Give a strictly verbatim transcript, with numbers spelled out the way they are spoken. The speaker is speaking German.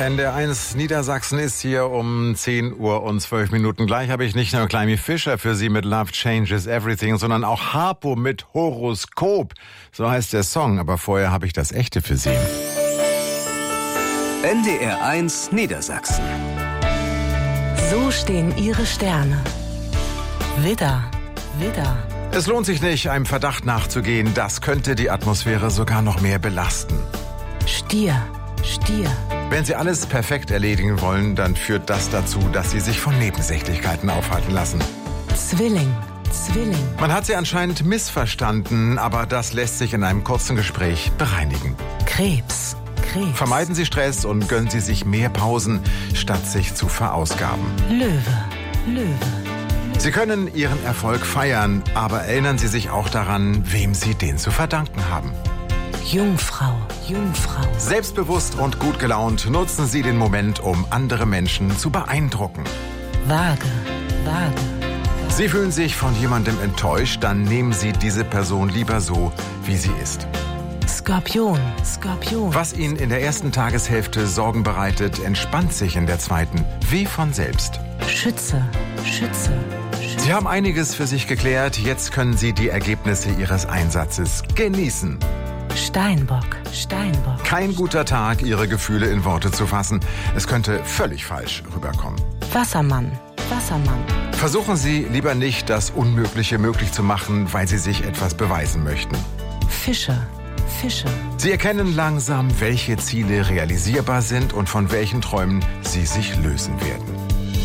N D R eins Niedersachsen ist hier um zehn Uhr und zwölf Minuten. Gleich habe ich nicht nur Climie Fischer für Sie mit Love Changes Everything, sondern auch Harpo mit Horoskop. So heißt der Song, aber vorher habe ich das Echte für Sie. N D R eins Niedersachsen. So stehen Ihre Sterne. Widder, Widder. Es lohnt sich nicht, einem Verdacht nachzugehen. Das könnte die Atmosphäre sogar noch mehr belasten. Stier, Stier. Wenn Sie alles perfekt erledigen wollen, dann führt das dazu, dass Sie sich von Nebensächlichkeiten aufhalten lassen. Zwilling, Zwilling. Man hat Sie anscheinend missverstanden, aber das lässt sich in einem kurzen Gespräch bereinigen. Krebs, Krebs. Vermeiden Sie Stress und gönnen Sie sich mehr Pausen, statt sich zu verausgaben. Löwe, Löwe. Sie können Ihren Erfolg feiern, aber erinnern Sie sich auch daran, wem Sie den zu verdanken haben. Jungfrau, Jungfrau. Selbstbewusst und gut gelaunt nutzen Sie den Moment, um andere Menschen zu beeindrucken. Waage, Waage. Sie fühlen sich von jemandem enttäuscht, dann nehmen Sie diese Person lieber so, wie sie ist. Skorpion, Skorpion. Was Ihnen in der ersten Tageshälfte Sorgen bereitet, entspannt sich in der zweiten wie von selbst. Schütze, Schütze. Sie haben einiges für sich geklärt, jetzt können Sie die Ergebnisse Ihres Einsatzes genießen. Steinbock, Steinbock. Kein guter Tag, Ihre Gefühle in Worte zu fassen. Es könnte völlig falsch rüberkommen. Wassermann, Wassermann. Versuchen Sie lieber nicht, das Unmögliche möglich zu machen, weil Sie sich etwas beweisen möchten. Fische, Fische. Sie erkennen langsam, welche Ziele realisierbar sind und von welchen Träumen Sie sich lösen werden.